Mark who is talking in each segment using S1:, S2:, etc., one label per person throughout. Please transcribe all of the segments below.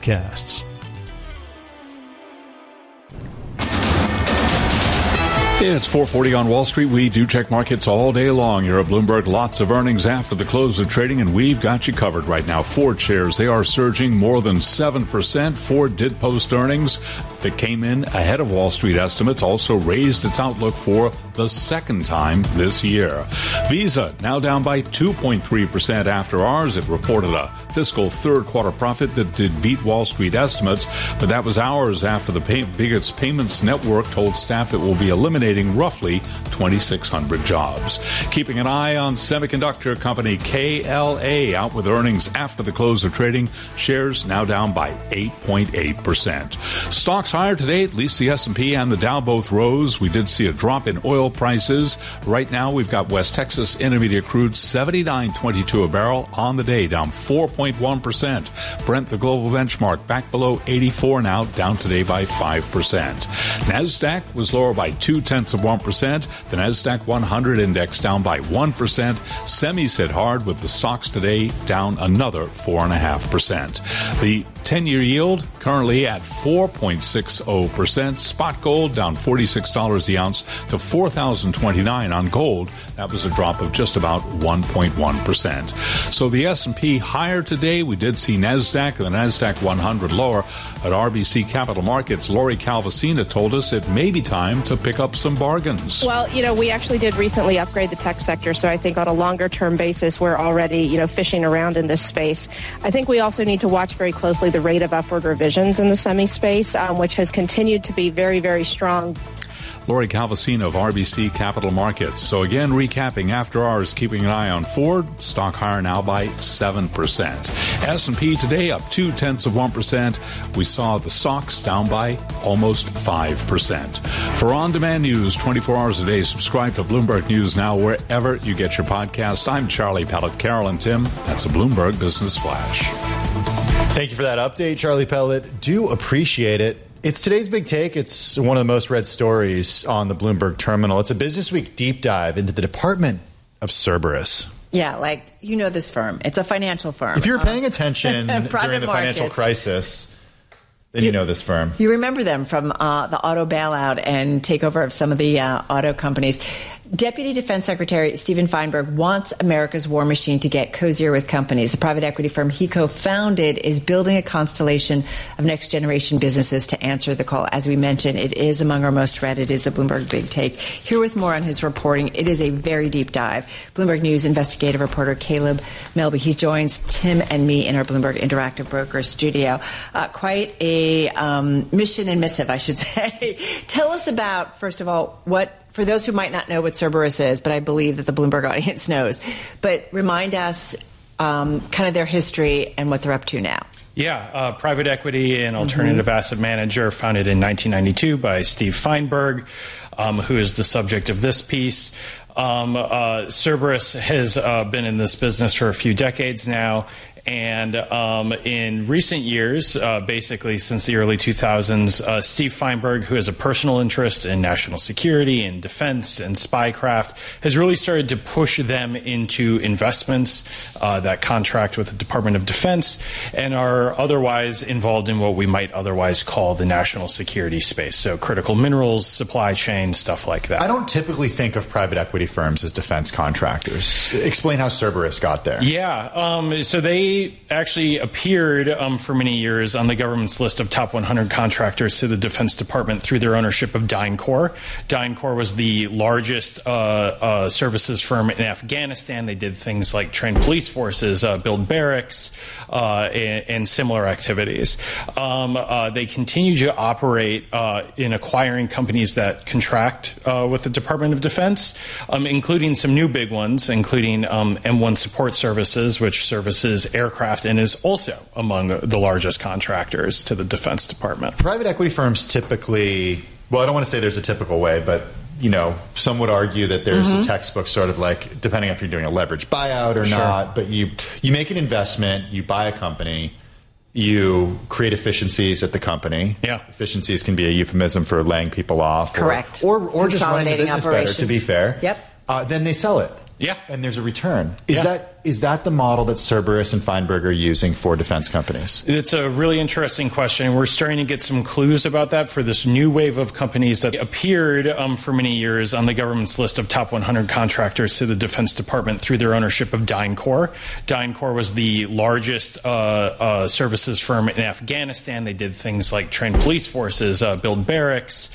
S1: podcasts.
S2: It's 4:40 on Wall Street. We do check markets all day long here at Bloomberg. Lots of earnings after the close of trading, and we've got you covered right now. Ford shares, they are surging more than 7%. Ford did post earnings that came in ahead of Wall Street estimates, also raised its outlook for the second time this year. Visa now down by 2.3% after hours. It reported a fiscal third quarter profit that did beat Wall Street estimates, but that was hours after the biggest payments network told staff it will be eliminating roughly 2,600 jobs. Keeping an eye on semiconductor company KLA, out with earnings after the close of trading. Shares now down by 8.8%. Stocks higher today, at least the S&P and the Dow both rose. We did see a drop in oil prices. Right now we've got West Texas Intermediate crude $79.22 a barrel on the day, down 4.1%. Brent, the global benchmark, back below 84 now, down today by 5%. NASDAQ was lower by 0.2%. The NASDAQ 100 index down by 1%. Semis hit hard with the stocks today down another 4.5%. The 10-year yield currently at 4.60%. Spot gold down $46 the ounce to $4,029 on gold. That was a drop of just about 1.1%. So the S&P higher today. We did see NASDAQ and the NASDAQ 100 lower. At RBC Capital Markets, Lori Calvasina told us it may be time to pick up some bargains.
S3: Well, we actually did recently upgrade the tech sector, so I think on a longer-term basis, we're already, fishing around in this space. I think we also need to watch very closely the rate of upward revisions in the semi space, which has continued to be very, very strong.
S2: Lori Calvasina of RBC Capital Markets. So again, recapping after hours, keeping an eye on Ford, stock higher now by 7%. S&P today up 0.2%. We saw the stocks down by almost 5%. For on-demand news 24 hours a day, subscribe to Bloomberg News Now wherever you get your podcast. I'm Charlie Pellet. Carol and Tim, that's a Bloomberg Business Flash.
S4: Thank you for that update, Charlie Pellet. Do appreciate it. It's today's big take. It's one of the most read stories on the Bloomberg terminal. It's a Business Week deep dive into the Department of Cerberus.
S5: Yeah, this firm. It's a financial firm.
S4: If you were paying attention during the financial crisis, then you know this firm.
S5: You remember them from the auto bailout and takeover of some of the auto companies. Deputy Defense Secretary Stephen Feinberg wants America's war machine to get cozier with companies. The private equity firm he co-founded is building a constellation of next-generation businesses to answer the call. As we mentioned, it is among our most read. It is the Bloomberg Big Take. Here with more on his reporting, it is a very deep dive. Bloomberg News investigative reporter Caleb Melby. He joins Tim and me in our Bloomberg Interactive Brokers studio. Quite a mission and missive, I should say. Tell us about, first of all, for those who might not know what Cerberus is, but I believe that the Bloomberg audience knows, but remind us kind of their history and what they're up to now.
S6: Yeah, private equity and alternative asset manager founded in 1992 by Steve Feinberg, who is the subject of this piece. Cerberus has been in this business for a few decades now. And in recent years, basically since the early 2000s, Steve Feinberg, who has a personal interest in national security and defense and spycraft, has really started to push them into investments that contract with the Department of Defense and are otherwise involved in what we might otherwise call the national security space. So critical minerals, supply chain, stuff like that.
S4: I don't typically think of private equity firms as defense contractors. Explain how Cerberus got there.
S6: Yeah, so they actually appeared for many years on the government's list of top 100 contractors to the Defense Department through their ownership of DynCorp. DynCorp was the largest services firm in Afghanistan. They did things like train police forces, build barracks, and similar activities. They continue to operate in acquiring companies that contract with the Department of Defense, including some new big ones, including M1 Support Services, which services aircraft and is also among the largest contractors to the Defense Department.
S4: Private equity firms typically, well, I don't want to say there's a typical way, but some would argue that there's a textbook sort of like, depending if you're doing a leveraged buyout or not, but you make an investment, you buy a company, you create efficiencies at the company. Yeah. Efficiencies can be a euphemism for laying people off.
S5: Correct.
S4: Or just running the business better, to be fair.
S5: Yep.
S4: Then they sell it.
S6: Yeah.
S4: And there's a return. Is that the model that Cerberus and Feinberg are using for defense companies?
S6: It's a really interesting question. We're starting to get some clues about that for this new wave of companies that appeared for many years on the government's list of top 100 contractors to the Defense Department through their ownership of DynCorp. DynCorp was the largest services firm in Afghanistan. They did things like train police forces, build barracks,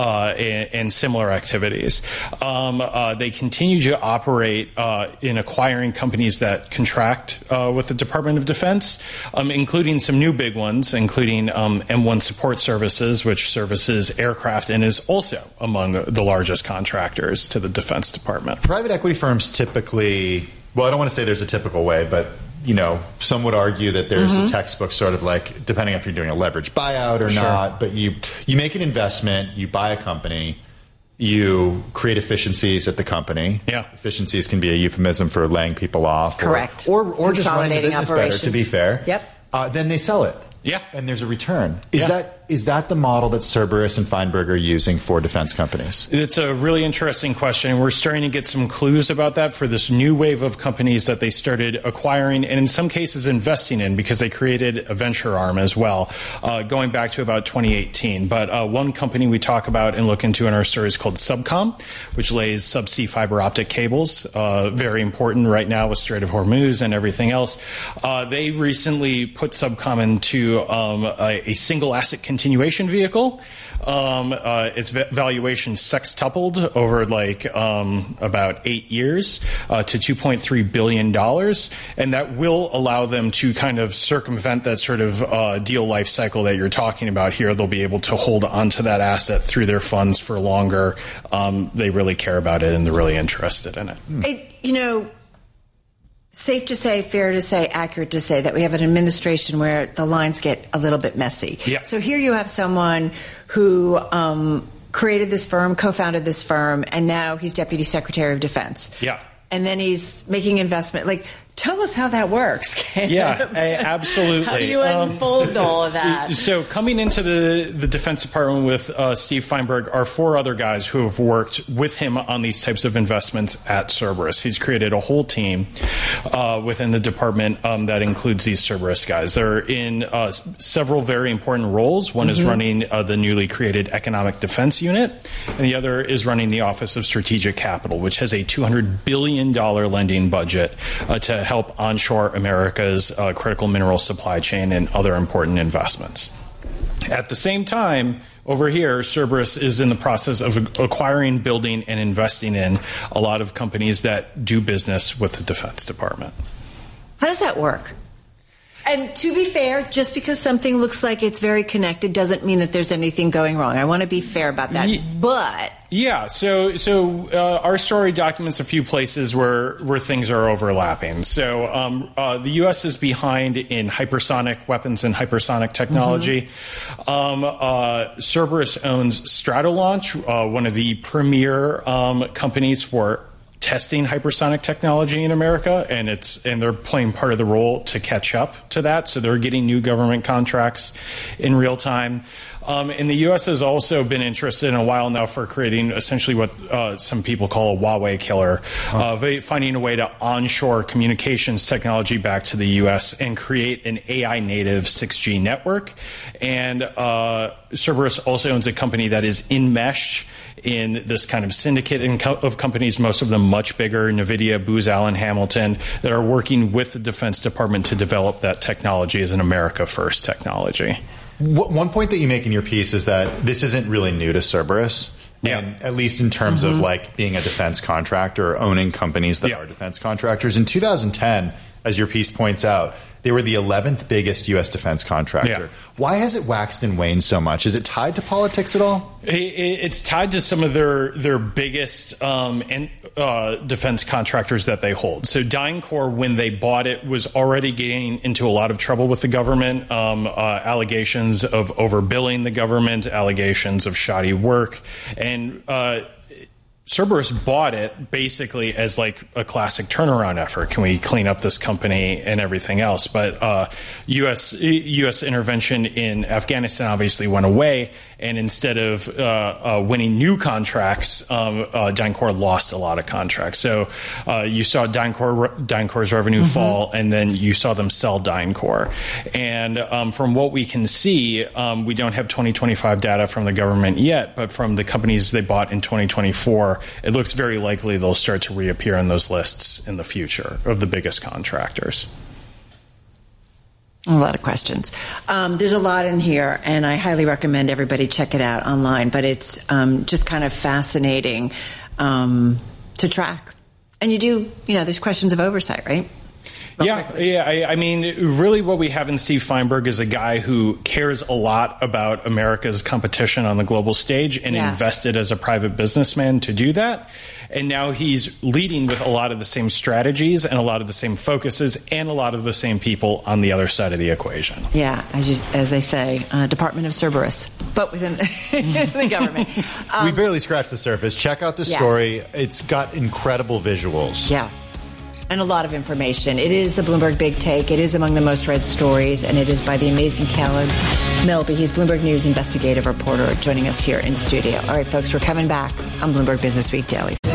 S6: and similar activities. They continue to operate in acquiring companies that contract with the Department of Defense, including some new big ones, including M1 Support Services, which services aircraft and is also among the largest contractors to the Defense Department.
S4: Private equity firms typically, well, I don't want to say there's a typical way, but some would argue that there's a textbook sort of like, depending if you're doing a leveraged buyout or not, but you make an investment, you buy a company, you create efficiencies at the company.
S6: Yeah. Efficiencies
S4: can be a euphemism for laying people off.
S5: Correct.
S4: Or just running the business
S5: operations
S4: better, to be fair.
S5: Yep.
S4: Then they sell it.
S6: Yeah.
S4: And there's a return. Is that the model that Cerberus and Feinberg are using for defense companies?
S6: It's a really interesting question. We're starting to get some clues about that for this new wave of companies that they started acquiring and in some cases investing in, because they created a venture arm as well, going back to about 2018. But one company we talk about and look into in our story is called Subcom, which lays subsea fiber optic cables, very important right now with Strait of Hormuz and everything else. They recently put Subcom into a single asset continuation vehicle. Its valuation sextupled over about 8 years to $2.3 billion. And that will allow them to kind of circumvent that sort of deal life cycle that you're talking about here. They'll be able to hold onto that asset through their funds for longer. They really care about it and they're really interested in it.
S5: Safe to say, fair to say, accurate to say that we have an administration where the lines get a little bit messy.
S6: Yeah.
S5: So here you have someone who created this firm, co-founded this firm, and now he's Deputy Secretary of Defense.
S6: Yeah.
S5: And then he's making investment. Tell us how that works.
S6: Yeah, absolutely.
S5: How do you unfold all of that?
S6: So coming into the Defense Department with Steve Feinberg are 4 other guys who have worked with him on these types of investments at Cerberus. He's created a whole team within the department that includes these Cerberus guys. They're in several very important roles. One is running the newly created Economic Defense Unit, and the other is running the Office of Strategic Capital, which has a $200 billion lending budget to help onshore America's critical mineral supply chain and other important investments. At the same time, over here, Cerberus is in the process of acquiring, building, and investing in a lot of companies that do business with the Defense Department.
S5: How does that work? And to be fair, just because something looks like it's very connected doesn't mean that there's anything going wrong. I want to be fair about that. But
S6: yeah, so our story documents a few places where things are overlapping. So the U.S. is behind in hypersonic weapons and hypersonic technology. Cerberus owns Stratolaunch, one of the premier companies for testing hypersonic technology in America, and they're playing part of the role to catch up to that. So they're getting new government contracts in real time. And the U.S. has also been interested in a while now for creating essentially what some people call a Huawei killer, finding a way to onshore communications technology back to the U.S. and create an AI native 6G network. And Cerberus also owns a company that is enmeshed in this kind of syndicate of companies, most of them much bigger, NVIDIA, Booz Allen Hamilton, that are working with the Defense Department to develop that technology as an America First technology.
S4: One point that you make in your piece is that this isn't really new to Cerberus.
S6: Yeah.
S4: And at least in terms of being a defense contractor or owning companies that are defense contractors. In 2010, as your piece points out, they were the 11th biggest U.S. defense contractor.
S6: Yeah.
S4: Why has it waxed and waned so much? Is it tied to politics at all?
S6: It's tied to some of their biggest defense contractors that they hold. So DynCorp, when they bought it, was already getting into a lot of trouble with the government, allegations of overbilling the government, allegations of shoddy work, and Cerberus bought it basically as like a classic turnaround effort. Can we clean up this company and everything else? But U.S. intervention in Afghanistan obviously went away, and instead of winning new contracts, DynCorp lost a lot of contracts. So you saw DynCorp's revenue fall, and then you saw them sell DynCorp. And from what we can see, we don't have 2025 data from the government yet, but from the companies they bought in 2024, it looks very likely they'll start to reappear on those lists in the future of the biggest contractors.
S5: A lot of questions. There's a lot in here, and I highly recommend everybody check it out online. But it's just kind of fascinating to track. And you do, there's questions of oversight, right?
S6: Yeah. I mean, really what we have in Steve Feinberg is a guy who cares a lot about America's competition on the global stage and invested as a private businessman to do that. And now he's leading with a lot of the same strategies and a lot of the same focuses and a lot of the same people on the other side of the equation.
S5: Yeah, as they say, Department of Cerberus, but within the government.
S4: We barely scratched the surface. Check out the story. It's got incredible visuals.
S5: Yeah. And a lot of information. It is the Bloomberg Big Take. It is among the most read stories, and it is by the amazing Caleb Milby. He's Bloomberg News investigative reporter joining us here in studio. All right, folks, we're coming back on Bloomberg Business Week Daily.